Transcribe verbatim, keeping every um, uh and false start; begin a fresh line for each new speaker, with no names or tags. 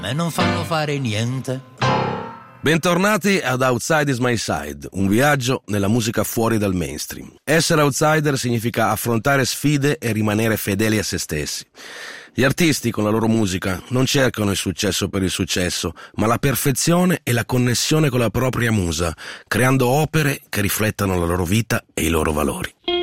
e non fanno fare niente.
Bentornati ad Outside is My Side, un viaggio nella musica fuori dal mainstream. Essere outsider significa affrontare sfide e rimanere fedeli a se stessi. Gli artisti con la loro musica non cercano il successo per il successo, ma la perfezione e la connessione con la propria musa, creando opere che riflettano la loro vita e i loro valori.